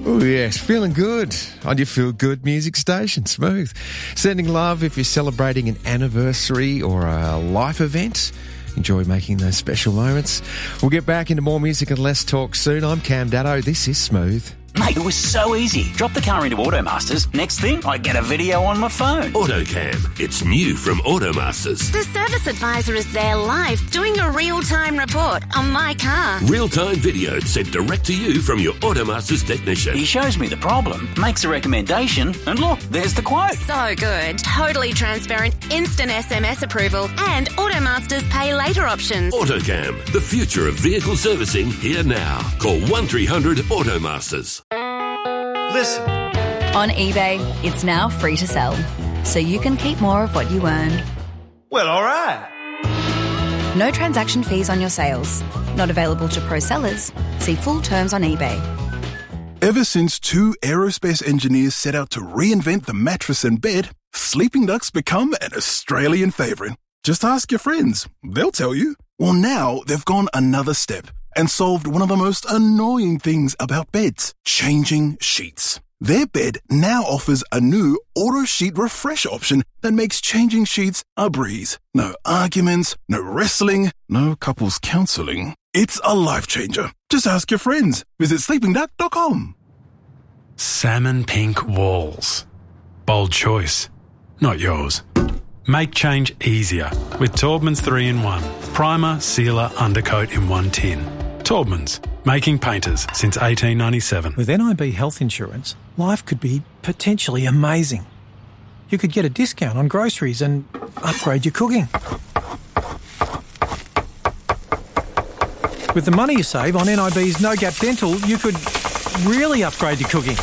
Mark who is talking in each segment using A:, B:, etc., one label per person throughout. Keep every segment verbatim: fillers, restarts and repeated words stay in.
A: Oh, yes, feeling good on your Feel Good music station, Smooth. Sending love if you're celebrating an anniversary or a life event. Enjoy making those special moments. We'll get back into more music and less talk soon. I'm Cam Datto. This is Smooth.
B: Mate, it was so easy. Drop the car into Automasters. Next thing, I get a video on my phone.
C: AutoCam. It's new from Automasters.
D: The service advisor is there live doing a real-time report on my car.
C: Real-time video sent direct to you from your Automasters technician.
B: He shows me the problem, makes a recommendation, and look, there's the quote.
D: So good. Totally transparent, instant S M S approval, and Automasters pay later options.
C: AutoCam. The future of vehicle servicing here now. Call one three hundred Automasters.
E: Listen.
F: On eBay, it's now free to sell, so you can keep more of what you earn.
E: Well, all right.
F: No transaction fees on your sales. Not available to pro sellers. See full terms on eBay.
G: Ever since two aerospace engineers set out to reinvent the mattress and bed, Sleeping Duck's become an Australian favourite. Just ask your friends. They'll tell you. Well, now they've gone another step and solved one of the most annoying things about beds, changing sheets. Their bed now offers a new auto sheet refresh option that makes changing sheets a breeze. No arguments, no wrestling, no couples counselling. It's a life changer. Just ask your friends. Visit sleeping duck dot com.
H: Salmon pink walls. Bold choice. Not yours. Make change easier with Taubman's three in one. Primer, sealer, undercoat in one tin. Taubman's, making painters since eighteen ninety-seven.
I: With N I B health insurance, life could be potentially amazing. You could get a discount on groceries and upgrade your cooking. With the money you save on N I B's No Gap Dental, you could really upgrade your cooking.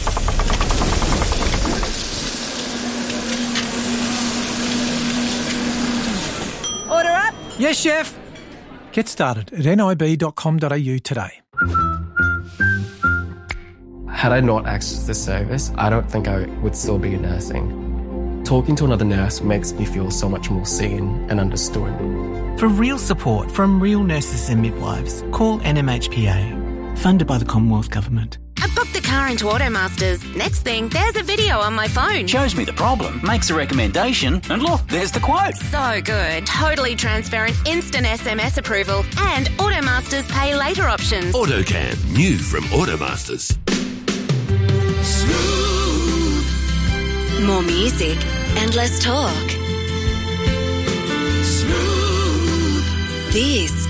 J: Order up?
I: Yes, chef. Get started at nib dot com dot a u today.
K: Had I not accessed this service, I don't think I would still be nursing. Talking to another nurse makes me feel so much more seen and understood.
L: For real support from real nurses and midwives, call N M H P A, funded by the Commonwealth Government.
D: I booked the car into Automasters. Next thing, there's a video on my phone.
B: Shows me the problem, makes a recommendation, and look, there's the quote.
D: So good. Totally transparent, instant S M S approval, and Automasters pay later options.
C: AutoCam. New from Automasters.
D: Smooth. More music and less talk. Smooth. This